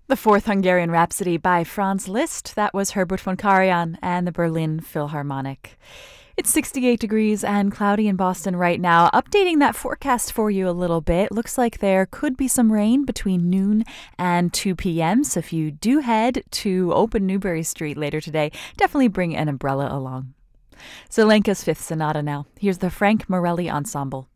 The Fourth Hungarian Rhapsody by Franz Liszt. That was Herbert von Karajan and the Berlin Philharmonic. It's 68 degrees and cloudy in Boston right now. Updating that forecast for you a little bit. Looks like there could be some rain between noon and 2 p.m. So if you do head to Open Newbury Street later today, definitely bring an umbrella along. Zelenka's Fifth Sonata now. Here's the Frank Morelli Ensemble.